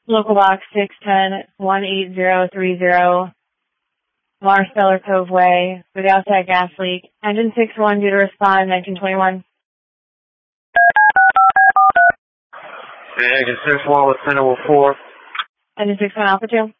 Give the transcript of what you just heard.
Local box 610-18030, Marsteller Cove Way, with outside gas leak. Engine 6-1 due to respond, 1921. Engine 6-1 with Center 4. Engine 6-1 Alpha 2.